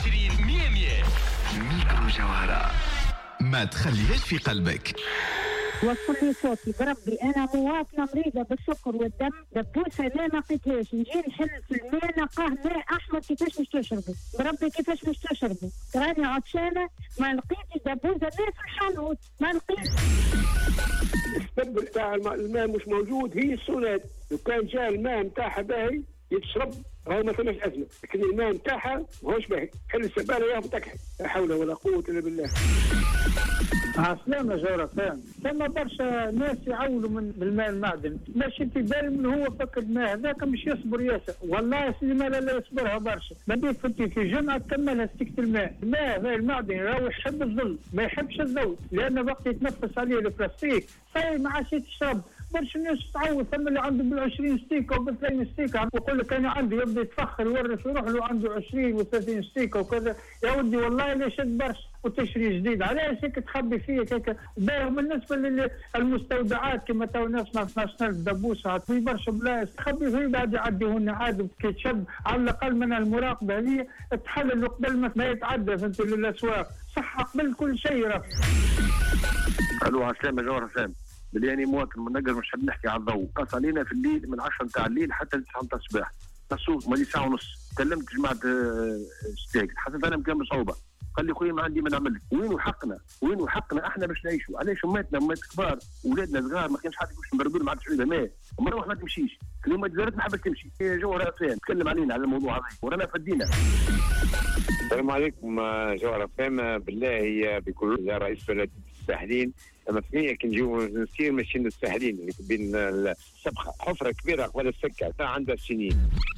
20 100 ميكرو جوهرة ما تخليهاش في قلبك. وصل لي صوتي بربي، انا مواطنه مريضه بالسكر والدم، دبوسه ما لقيتهاش، نجي نحل في الماء نلقاه ماء احمر، كيفاش مش تشربه؟ بربي كيفاش مش تشربه؟ راني عطشانه ما لقيتش دبوسه ماء في الحانوت، ما لقيتش. السبب بتاع الماء مش موجود هي السونات، لو كان جاء الماء نتاعها باهي يتشرب راهو ما ثماش ازمه، لكن الماء نتاعها ماهوش باهي، حل السباله ياخذ تكحل، لا حول ولا قوه الا بالله. عسلامة جورة فاهم، ثم برشا ناس يعولوا من الماء المعدن، ماشي في بالي من هو فقد ماء هذاك مش يصبر ياسر، والله يا سيدي ما لا يصبرها برشا، بديت في جمعة تكملها ستيكة الماء، الماء المعدن راهو يحب الظل، ما يحبش الضوء، لأن وقت يتنفس عليه البلاستيك، صاير ما عادش تشرب. برشا الناس تعود، ثم اللي عنده بال20 ستيكه وبال30 ستيكه يقول لك انا عندي، يبدا يتفخر يورث يروح له عنده 20 و30 ستيكه وكذا، يا ودي والله لا شد برشا وتشري جديد، علاش هيك تخبي فيه هيك؟ بالنسبه للمستودعات كما تو نسمع 12,000 دبوسه في برشا بلايص تخبي فيه بعد يعديهن عاد كي تشد، على الاقل من المراقبه هذه تحلل قبل ما يتعدى فهمت للاسواق، صح قبل كل شيء راه. الو عسلامة جوهر فهم. بلي يعني مواطن منقر مش حاب نحكي على الضوء، قص علينا في الليل من 10 نتاع الليل حتى 9 نتاع الصباح، نصوص مالي ساعه ونص، كلمت جماعه ستيك حسيت انا مكان بصعوبه، قال لي خويا ما عندي ما نعمل لك، وين حقنا احنا باش نعيشوا، علاش اماتنا امات كبار ولادنا صغار ما كانش حد يمشي نبردوا ما عادش عندها ماء، ومروح ما تمشيش، اليوم تزارت ما حبت تمشي، جوهر فهم تكلم علينا على الموضوع هذا ورانا فدينا. السلام عليكم جوهر فهم، بالله بكل يا رئيس بلد الساحلين، اما ثانيه كي نجيو نسير ماشيين الساحلين اللي بين السبخه حفره كبيره قبل السكه عندها سنين.